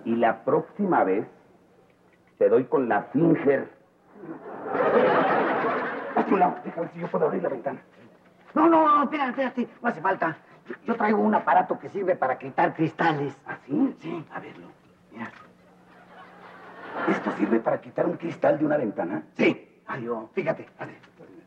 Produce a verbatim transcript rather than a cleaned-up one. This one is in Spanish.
Y la próxima vez te doy con la Singer. Hazte un lado, déjame ver si yo puedo abrir la ventana. No, no, no, espérate, espérate, no hace falta. Yo, yo traigo un aparato que sirve para quitar cristales. ¿Ah, sí? Sí, a verlo. Mira. ¿Esto sirve para quitar un cristal de una ventana? Sí. Ay, yo, fíjate. A ver.